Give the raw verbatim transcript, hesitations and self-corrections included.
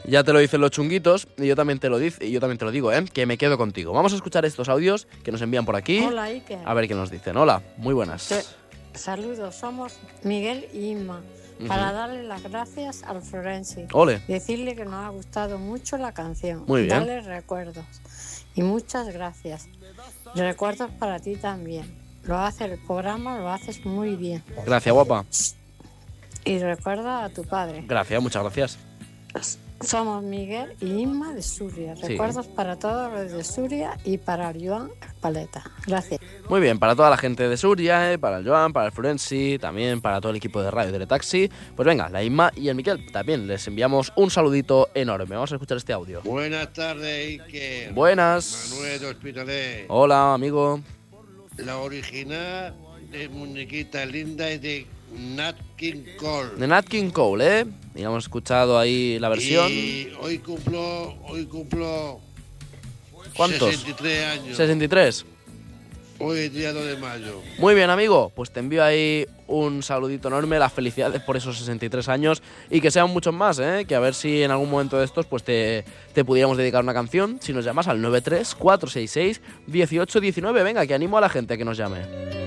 Ya te lo dicen los chunguitos y yo también te lo dice, y yo también te lo digo, ¿eh? Que me quedo contigo. Vamos a escuchar estos audios que nos envían por aquí. Hola, Iker. A ver qué nos dicen. Hola, muy buenas. Te- Saludos, somos Miguel y Inma. Ujú. Para darle las gracias al Florenci. Ole. Decirle que nos ha gustado mucho la canción. Muy bien. Darle recuerdos. Y muchas gracias. Recuerdos para ti también. Lo hace el programa, lo haces muy bien. Gracias, guapa. Y recuerda a tu padre. Gracias, muchas gracias. Somos Miguel y Inma de Suria. Sí. Recuerdos para todos los de Suria y para Joan Paleta. Gracias. Muy bien, para toda la gente de Suria, eh, para el Joan, para el Florenci, también para todo el equipo de Radio Teletaxi. Pues venga, la Inma y el Miquel también les enviamos un saludito enorme. Vamos a escuchar este audio. Buenas tardes, Iker. Buenas. Manuel de Hospitalet. Hola, amigo. La original de muñequita linda es de Nat King Cole. De Nat King Cole, ¿eh? Y hemos escuchado ahí la versión. Y hoy cumplo, hoy cumplo ¿Cuántos? sesenta y tres años. sesenta y tres. Hoy es día dos de mayo. Muy bien, amigo. Pues te envío ahí un saludito enorme, las felicidades por esos sesenta y tres años y que sean muchos más, ¿eh? Que a ver si en algún momento de estos pues te, te pudiéramos dedicar una canción. Si nos llamas al nueve tres cuatro seis seis uno ocho uno nueve. Venga, que animo a la gente a que nos llame.